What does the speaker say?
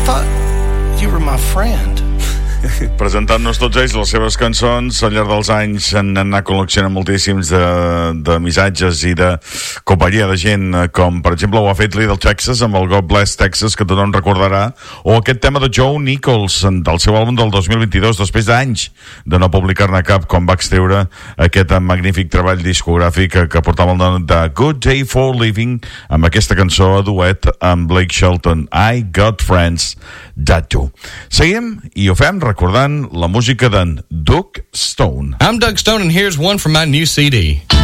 thought you were my friend. Presentant-nos tots ells les seves cançons al llarg dels anys han anat col·leccionant moltíssims de missatges i de companyia de gent, com per exemple ho ha fet Little Texas amb el God Bless Texas, que tothom recordarà, o aquest tema de Joe Nichols del seu àlbum del 2022, després d'anys de no publicar-ne cap, quan va extreure aquest magnífic treball discogràfic que portava el nom de Good Day for Living, amb aquesta cançó a duet amb Blake Shelton, I Got Friends That Do. Seguim i ho fem recordant la música d'en Doug Stone. I'm Doug Stone and here's one from my new CD.